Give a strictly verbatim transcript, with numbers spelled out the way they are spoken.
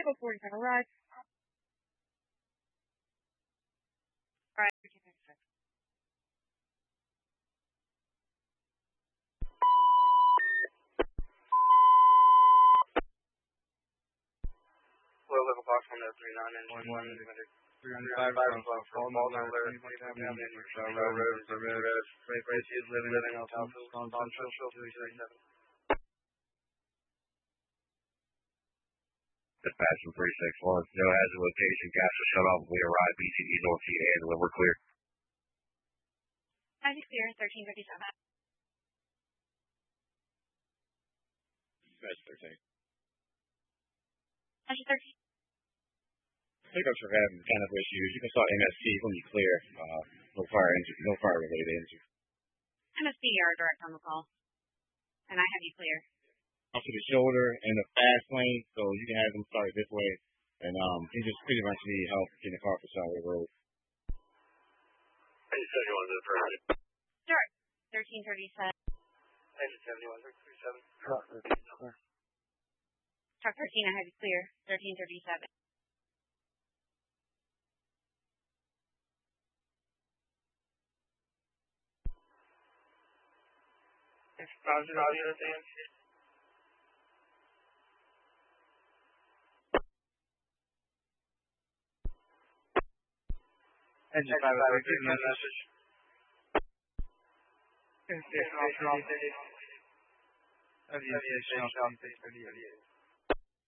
Echo forty-seven, arrive. Alright, thirteen thirty-six. Low level box one oh three nine and one one three hundred five o'clock for all alert twenty-five Avenue, Shaw Road, Road, Road, Ray Gracie is living living on top of on Central three thirty-seven. Dispatch from three six one, no hazard location, gas will shut off. We arrive, B C D North T A, and we're clear. I just clear, thirteen fifty-seven. Dispatch thirteen. I just thirteen. Pickups are having kind of issues. You can start M S P when you clear. Uh, no fire injury, no fire related injury. M S P are direct on the call. And I have you clear. Off to the shoulder and the fast lane, so you can have them start this way. And um, he just pretty much need help getting the car for side of the road. Engine seventy-one, is it Sure. thirteen thirty-seven. Engine seventy-one, thirty-seven. Truck thirteen, I have you clear, thirteen thirty-seven. Roger, Roger, thanks. Engine five oh three, give me a message. Station off, off, aviation off, thirty-eight.